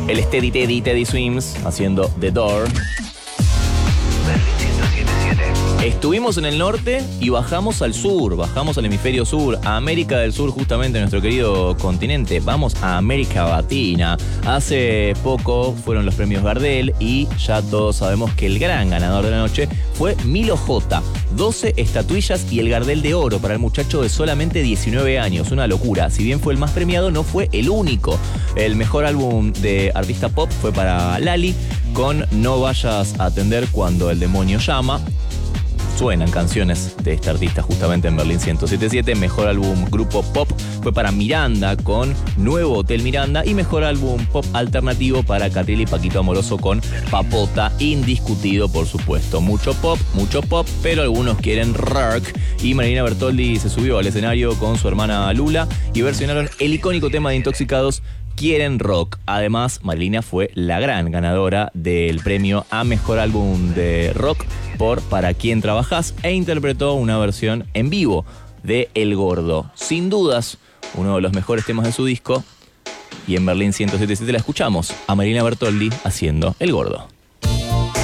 El Teddy Swims haciendo The Door. Estuvimos en el norte y bajamos al sur, bajamos al hemisferio sur, a América del Sur, justamente nuestro querido continente. Vamos a América Latina. Hace poco fueron los premios Gardel y ya todos sabemos que el gran ganador de la noche fue Milo J. 12 estatuillas y el Gardel de oro para el muchacho de solamente 19 años. Una locura. Si bien fue el más premiado, no fue el único. El mejor álbum de artista pop fue para Lali con No vayas a atender cuando el demonio llama. Suenan canciones de este artista justamente en Berlín 107.7. Mejor álbum grupo pop fue para Miranda con Nuevo Hotel Miranda. Y mejor álbum pop alternativo para Catriel y Paquito Amoroso con Papota. Indiscutido, por supuesto. Mucho pop, pero algunos quieren rock. Y Marilina Bertoldi se subió al escenario con su hermana Lula y versionaron el icónico tema de Intoxicados, Quieren Rock. Además, Marilina fue la gran ganadora del premio a Mejor Álbum de Rock por Para Quién Trabajás e interpretó una versión en vivo de El Gordo. Sin dudas, uno de los mejores temas de su disco. Y en Berlín 107.7 la escuchamos a Marilina Bertoldi haciendo El Gordo.